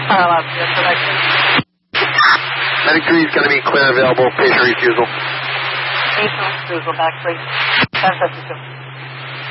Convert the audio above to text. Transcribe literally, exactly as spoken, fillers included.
File out here, correction. Medic three is going to be clear available. Patient refusal. Patient refusal, back please. ten fifty-two.